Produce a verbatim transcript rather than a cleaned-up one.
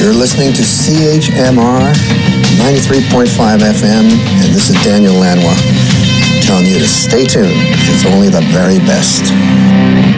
You're listening to C H M R ninety-three point five F M, and this is Daniel Lanois telling you to stay tuned, because it's only the very best.